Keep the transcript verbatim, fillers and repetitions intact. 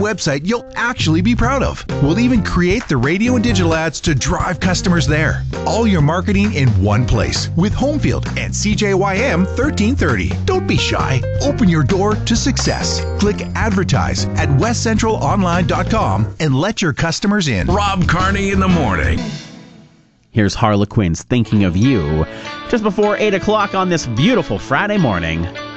website you'll actually be proud of. We'll even create the radio and digital ads to drive customers there. All your marketing in one place with Homefield and C J Y M thirteen thirty. Don't be shy. Open your door to success. Click advertise at west central online dot com and let your customers in. Rob Carney in the morning. Here's Harlequins Thinking of You just before eight o'clock on this beautiful Friday morning.